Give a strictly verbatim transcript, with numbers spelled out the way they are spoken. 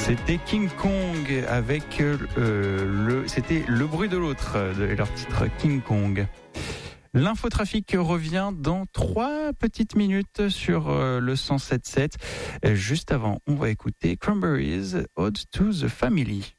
C'était King Kong avec euh, le, c'était Le bruit de l'autre, et leur titre King Kong. L'infotrafic revient dans trois petites minutes sur euh, le cent sept sept. Juste avant, on va écouter Cranberries, Ode to the Family.